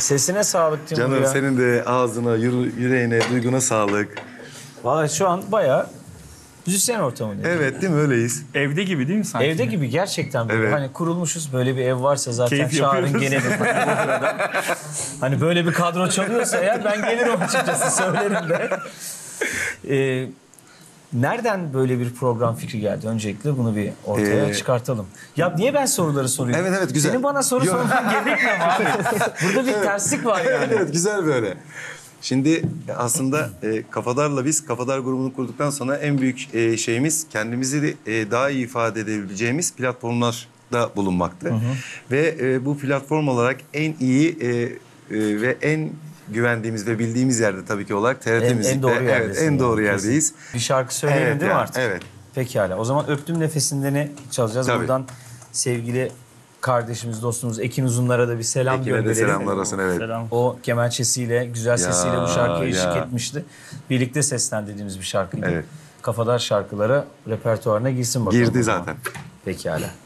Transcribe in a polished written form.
Sesine sağlık Timur Canım ya. senin de ağzına, yüreğine, duyguna sağlık. Vallahi şu an bayağı müzisyen ortamındayız. Evet değil mi öyleyiz? Evde gibi değil mi sanki? Evde gibi gerçekten böyle. Evet. Hani kurulmuşuz, böyle bir ev varsa zaten Keyif çağırın yapıyoruz. gelelim. Hani böyle bir kadro çalıyorsa eğer ben gelirim açıkçası, söylerim de. Nereden böyle bir program fikri geldi? Öncelikle bunu bir ortaya çıkartalım. Ya niye ben soruları soruyorum? Evet, güzel. Senin bana soru Yok. sorman gerekmiyor mu abi? Burada bir terslik var yani. Evet güzel böyle. Şimdi aslında Kafadar'la biz Kafadar grubunu kurduktan sonra en büyük şeyimiz kendimizi daha iyi ifade edebileceğimiz platformlarda bulunmaktı. Ve bu platform olarak en iyi ve en güvendiğimiz ve bildiğimiz yerde tabii ki olarak TRT Müzik'te. En doğru yerdesin. Evet, en doğru yani, yerdeyiz. kesin. Bir şarkı söyleyelim Evet değil mi yani, artık? evet. Pekala. O zaman Öptüm Nefesinden çalacağız. Tabii. Buradan sevgili kardeşimiz, dostumuz Ekin Uzunlar'a da bir selam Ekin'e de gönderelim. selamlar olsun, evet. Selam. O kemençesiyle, güzel sesiyle bu şarkıya eşlik ya. etmişti. Birlikte seslendirdiğimiz bir şarkıydı. Evet. Kafadar şarkıları repertuarına girsin bakalım. Girdi o zaman. zaten. Pekala.